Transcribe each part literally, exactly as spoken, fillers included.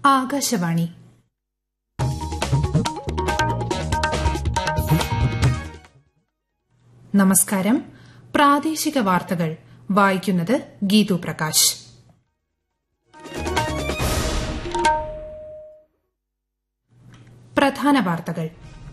ആകാശവാണി. നമസ്കാരം. പ്രാദേശിക വാർത്തകൾ വായിക്കുന്നത് ഗീതു പ്രകാശ്. പ്രധാന വാർത്തകൾ.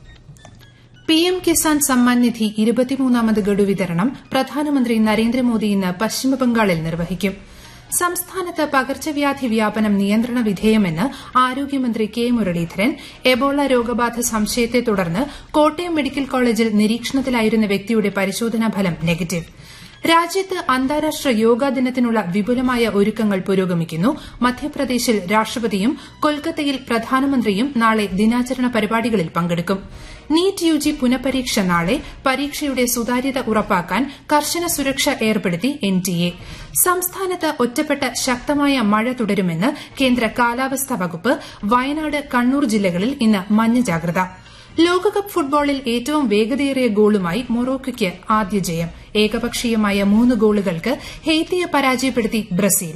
പിഎം കിസാൻ സമ്മാൻ നിധി ഇരുപത്തിമൂന്നാമത് ഗഡു വിതരണം പ്രധാനമന്ത്രി നരേന്ദ്രമോദി ഇന്ന് പശ്ചിമബംഗാളിൽ നിർവഹിക്കും. സംസ്ഥാനത്ത് പകർച്ചവ്യാധി വ്യാപനം നിയന്ത്രണ വിധേയമെന്ന് ആരോഗ്യമന്ത്രി കെ മുരളീധരൻ. എബോള രോഗബാധ സംശയത്തെ തുടർന്ന് കോട്ടയം മെഡിക്കൽ കോളേജിൽ നിരീക്ഷണത്തിലായിരുന്ന വ്യക്തിയുടെ പരിശോധനാ ഫലം നെഗറ്റീവ്. രാജ്യത്ത് അന്താരാഷ്ട്ര യോഗാ ദിനത്തിനുള്ള വിപുലമായ ഒരുക്കങ്ങൾ പുരോഗമിക്കുന്നു. മധ്യപ്രദേശിൽ രാഷ്ട്രപതിയും കൊൽക്കത്തയിൽ പ്രധാനമന്ത്രിയും നാളെ ദിനാചരണ പരിപാടികളിൽ പങ്കെടുക്കും. നീറ്റ് യുജി പുനഃപരീക്ഷ നാളെ. പരീക്ഷയുടെ സുതാര്യത ഉറപ്പാക്കാൻ കർശന സുരക്ഷ ഏർപ്പെടുത്തി എൻടിഎ. സംസ്ഥാനത്ത് ഒറ്റപ്പെട്ട ശക്തമായ മഴ തുടരുമെന്ന് കേന്ദ്ര കാലാവസ്ഥാ വകുപ്പ്. വയനാട്, കണ്ണൂർ ജില്ലകളിൽ ഇന്ന് മഞ്ഞ ജാഗ്രത. ലോകകപ്പ് ഫുട്ബോളിൽ ഏറ്റവും വേഗതയേറിയ ഗോളുമായി മൊറോക്കോയ്ക്ക് ആദ്യ ജയം. ഏകപക്ഷീയമായ മൂന്ന് ഗോളുകൾക്ക് ഹെയ്ത്തിയെ പരാജയപ്പെടുത്തി ബ്രസീൽ.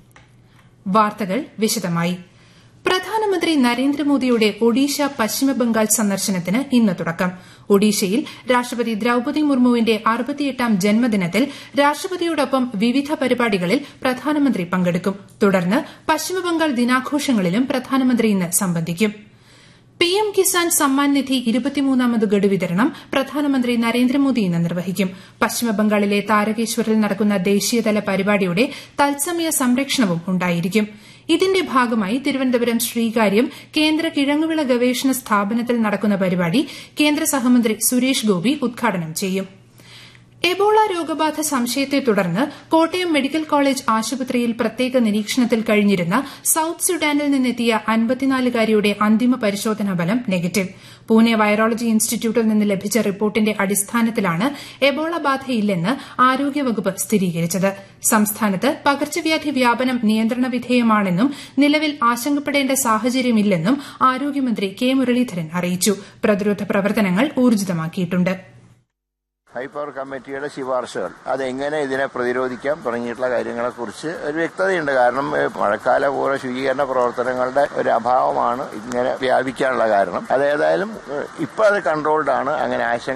വാർത്തകൾ വിശദമായി. പ്രധാനമന്ത്രി നരേന്ദ്രമോദിയുടെ ഒഡീഷ പശ്ചിമബംഗാൾ സന്ദർശനത്തിന് ഇന്ന് തുടക്കം. ഒഡീഷയിൽ രാഷ്ട്രപതി ദ്രൌപദി മുർമുവിന്റെ അറുപത്തിയെട്ടാം ജന്മദിനത്തിൽ രാഷ്ട്രപതിയോടൊപ്പം വിവിധ പരിപാടികളിൽ പ്രധാനമന്ത്രി പങ്കെടുക്കും. തുടർന്ന് പശ്ചിമബംഗാൾ ദിനാഘോഷങ്ങളിലും പ്രധാനമന്ത്രി ഇന്ന് സംബന്ധിക്കും. പിഎം കിസാൻ സമ്മാൻ നിധി ഇരുപത്തിമൂന്നാമത് ഗഡു വിതരണം പ്രധാനമന്ത്രി നരേന്ദ്രമോദി ഇന്ന് നിർവഹിക്കും. പശ്ചിമബംഗാളിലെ താരകേശ്വറിൽ നടക്കുന്ന ദേശീയതല പരിപാടിയുടെ തത്സമയ സംപ്രേഷണവും ഉണ്ടായിരിക്കും. ഇതിന്റെ ഭാഗമായി തിരുവനന്തപുരം ശ്രീകാര്യം കേന്ദ്ര കിഴങ്ങുവിള ഗവേഷണ സ്ഥാപനത്തിൽ നടക്കുന്ന പരിപാടി കേന്ദ്ര സഹമന്ത്രി സുരേഷ് ഗോപി ഉദ്ഘാടനം ചെയ്യും. എബോള രോഗബാധ സംശയത്തെ തുടർന്ന് കോട്ടയം മെഡിക്കൽ കോളേജ് ആശുപത്രിയിൽ പ്രത്യേക നിരീക്ഷണത്തിൽ കഴിഞ്ഞിരുന്ന സൌത്ത് സുഡാനിൽ നിന്നെത്തിയ അൻപത്തിനാലുകാരിയുടെ അന്തിമ പരിശോധനാ ഫലം നെഗറ്റീവ്. പൂനെ വൈറോളജി ഇൻസ്റ്റിറ്റ്യൂട്ടിൽ നിന്ന് ലഭിച്ച റിപ്പോർട്ടിന്റെ അടിസ്ഥാനത്തിലാണ് എബോള ബാധയില്ലെന്ന് ആരോഗ്യവകുപ്പ് സ്ഥിരീകരിച്ചത്. സംസ്ഥാനത്ത് പകർച്ചവ്യാധി വ്യാപനം നിയന്ത്രണ വിധേയമാണെന്നും നിലവിൽ ആശങ്കപ്പെടേണ്ട സാഹചര്യമില്ലെന്നും ആരോഗ്യമന്ത്രി കെ മുരളീധരൻ അറിയിച്ചു. പ്രതിരോധ പ്രവർത്തനങ്ങൾ ഊർജിതമാക്കിയിട്ടുണ്ട്. ഹൈപ്പവർ കമ്മിറ്റിയുടെ ശുപാർശകൾ അതെങ്ങനെ ഇതിനെ പ്രതിരോധിക്കാം തുടങ്ങിയിട്ടുള്ള കാര്യങ്ങളെക്കുറിച്ച് ഒരു വ്യക്തതയുണ്ട്. കാരണം മഴക്കാല പൂർവ്വ ശുചീകരണ പ്രവർത്തനങ്ങളുടെ ഒരു അഭാവമാണ് ഇങ്ങനെ വ്യാപിക്കാനുള്ള കാരണം. അതേതായാലും ഇപ്പോൾ അത് കൺട്രോൾഡ് ആണ്. അങ്ങനെ ആശങ്ക